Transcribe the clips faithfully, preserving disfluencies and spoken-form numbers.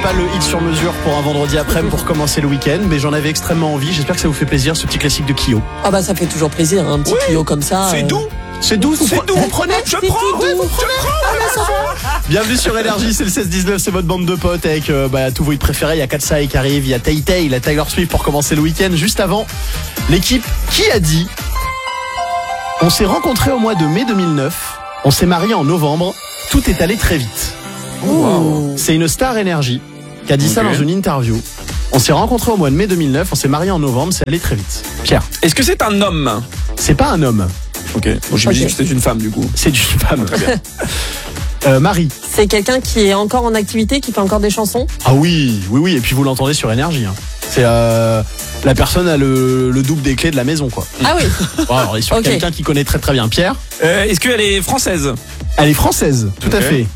pas le hit sur mesure pour un vendredi après-midi pour commencer le week-end, mais j'en avais extrêmement envie. J'espère que ça vous fait plaisir, ce petit classique de Kyo. Ah bah ça fait toujours plaisir, un petit Oui, Kyo comme ça. C'est euh... doux. C'est doux, C'est vous, doux. vous prenez, je C'est prends, tout ouais, doux. vous prenez. Bienvenue sur Énergie, c'est le seize dix-neuf, c'est votre bande de potes avec euh, bah, tous vos hits préférés. Il y a Katsai qui arrive, il y a Tay Tay, il y a Taylor Swift pour commencer le week-end. Juste avant, l'équipe qui a dit on s'est rencontrés au mois de mai deux mille neuf, on s'est mariés en novembre, tout est allé très vite. Wow. C'est une star Énergie qui a dit okay. ça dans une interview. On s'est rencontrés au mois de mai deux mille neuf, on s'est mariés en novembre, c'est allé très vite. Pierre. Est-ce que c'est un homme? C'est pas un homme. Ok, bon, j'imagine okay. que c'est une femme du coup. C'est une femme. Très bien. euh, Marie. C'est quelqu'un qui est encore en activité, qui fait encore des chansons? Ah oui, oui, oui, et puis vous l'entendez sur Énergie. Hein. C'est euh, la personne a le, le double des clés de la maison, quoi. Ah oui. Bon, alors, on est sur okay. quelqu'un qui connaît très très bien. Pierre. Euh, est-ce qu'elle est française? Elle est française, tout okay. à fait.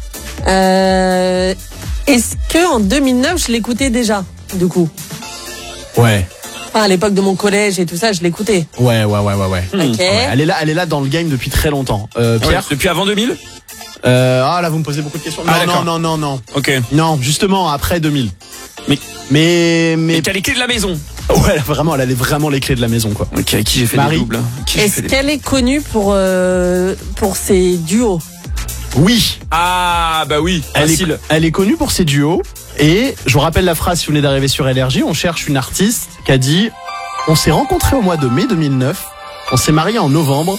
Euh, est-ce que en deux mille neuf, je l'écoutais déjà, du coup? Ouais. Enfin, à l'époque de mon collège et tout ça, je l'écoutais. Ouais, ouais, ouais, ouais, ouais. Okay. ouais. Elle est là, elle est là dans le game depuis très longtemps. Euh, Pierre. Ouais, depuis avant deux mille. Euh, ah là, vous me posez beaucoup de questions. Non, ah, non, non, non, non. Ok. Non, justement après deux mille. Mais, mais, mais. Et t'as les clés de la maison. Ouais, vraiment, elle avait vraiment les clés de la maison, quoi. Ok, avec qui j'ai fait Marie. des doubles. Est-ce qu'elle est connue pour euh, pour ses duos? Oui. Ah bah oui. Elle facile. est, elle est connue pour ses duos. Et je vous rappelle la phrase si vous venez d'arriver sur Énergie, on cherche une artiste qui a dit on s'est rencontrés au mois de mai deux mille neuf, on s'est mariés en novembre,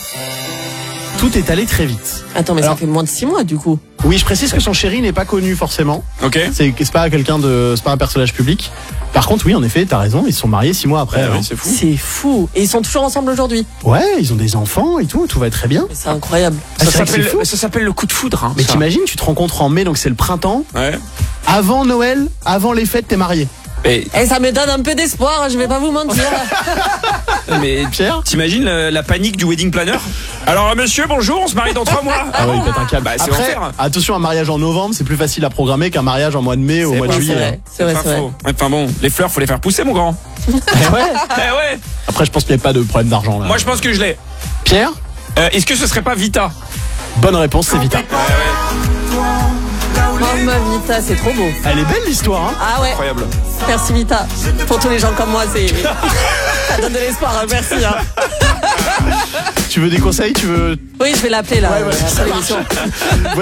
tout est allé très vite. Attends, mais Alors, ça fait moins de six mois du coup. Oui, je précise que son chéri n'est pas connu forcément. Ok. C'est, c'est pas quelqu'un de, c'est pas un personnage public. Par contre, oui, en effet, t'as raison, ils se sont mariés six mois après. Ouais, hein. oui, c'est fou. C'est fou. Et ils sont toujours ensemble aujourd'hui. Ouais, ils ont des enfants et tout, tout va très bien. Mais c'est incroyable. Ça, Ah, c'est s'appelle, fou. ça s'appelle le coup de foudre. Hein, Mais ça. t'imagines, tu te rencontres en mai, donc c'est le printemps. Ouais. Avant Noël, avant les fêtes, t'es marié. Mais, Et ça me donne un peu d'espoir, je vais pas vous mentir. mais Pierre, t'imagines la, la panique du wedding planner? Alors monsieur, bonjour, on se marie dans trois mois. ah ouais, il pète un câble. Bah, c'est Après, l'enfer. attention, un mariage en novembre, c'est plus facile à programmer qu'un mariage en mois de mai ou au C'est mois de pas juillet. C'est hein. vrai, c'est vrai, pas c'est vrai. faux. Enfin bon, les fleurs, faut les faire pousser, mon grand. Eh ouais. Eh ouais. Après, je pense qu'il n'y a pas de problème d'argent là. Moi, je pense que je l'ai. Pierre, Euh, est-ce que ce serait pas Vita? bonne réponse, c'est Vita. Oh ma Vita, c'est trop beau. Elle est belle l'histoire, hein. Ah ouais, Incroyable. merci Vita. Pour tous les gens comme moi, c'est ça donne de l'espoir, hein. Merci. Hein. Tu veux des conseils, tu veux. Oui, je vais l'appeler là. Ouais, ouais, après ça l'émission. marche.